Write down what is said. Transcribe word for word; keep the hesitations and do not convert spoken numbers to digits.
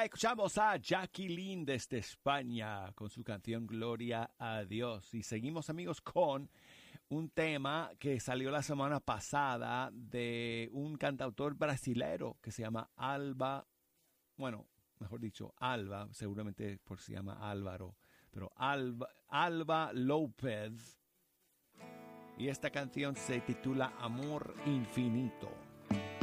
ya escuchamos a Jacqueline desde España con su canción Gloria a Dios. Y seguimos, amigos, con un tema que salió la semana pasada de un cantautor brasilero que se llama Alba, bueno, mejor dicho, Alba, seguramente por se llama Álvaro, pero Alba, Alba López. Y esta canción se titula Amor Infinito.